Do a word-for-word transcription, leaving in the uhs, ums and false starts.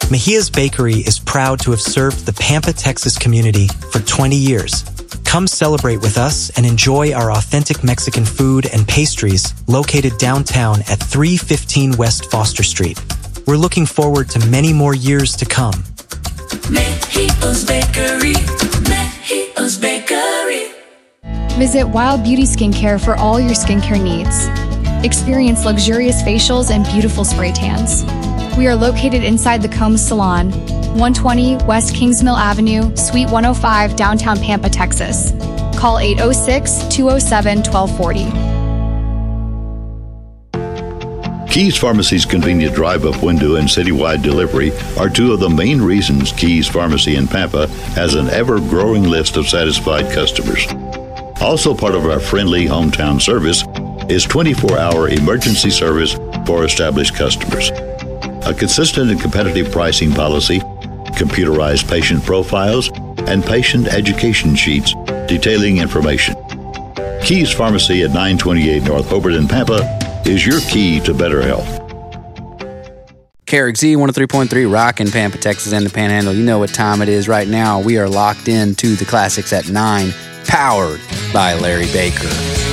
Mejia's Bakery is proud to have served the Pampa, Texas community for twenty years. Come celebrate with us and enjoy our authentic Mexican food and pastries located downtown at three fifteen West Foster Street. We're looking forward to many more years to come. Mejia's Bakery, Mejia's Bakery. Visit Wild Beauty Skincare for all your skincare needs. Experience luxurious facials and beautiful spray tans. We are located inside the Combs Salon, one twenty West Kingsmill Avenue, Suite one oh five, downtown Pampa, Texas. Call eight oh six, two oh seven, one two four oh. Keys Pharmacy's convenient drive-up window and citywide delivery are two of the main reasons Keys Pharmacy in Pampa has an ever-growing list of satisfied customers. Also part of our friendly hometown service is twenty-four hour emergency service for established customers. A consistent and competitive pricing policy, computerized patient profiles, and patient education sheets detailing information. Keys Pharmacy at nine twenty-eight North Hobart in Pampa is your key to better health. K R X Z one oh three point three, Rock in Pampa, Texas, and the Panhandle. You know what time it is right now. We are locked in to the classics at nine, powered by Larry Baker.